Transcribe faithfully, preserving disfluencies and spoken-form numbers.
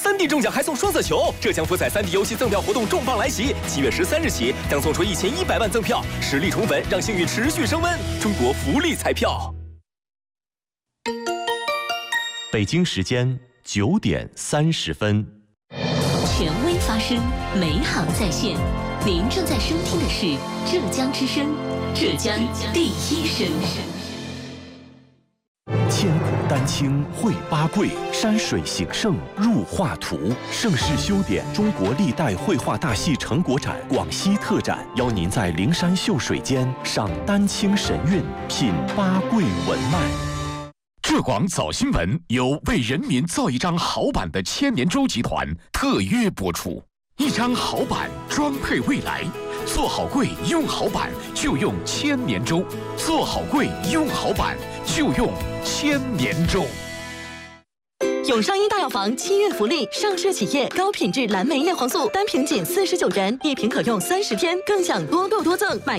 三 D 中奖还送双色球，浙江福彩三 D 游戏赠票活动重磅来袭，七月十三日起将送出一千一百万赠票，实力宠粉，让幸运持续升温。中国福利彩票。 北京时间九点三十分。 权威发声，美好在线。您正在收听的是浙江之声，浙江第一声。 千古丹青绘八桂，山水形胜入画图。盛世修典中国历代绘画大戏成果展广西特展，邀您在灵山秀水间赏丹青神韵，品八桂文脉。 浙广早新闻由为人民造一张好版的千年舟集团特约播出。一张好版装配未来，做好柜用好版就用千年舟，做好柜用好版就用千年舟。 永商一大药房七月福利，上市企业高品质蓝莓叶黄素单瓶仅四十九元，一瓶可用三十天，更享多购多赠，买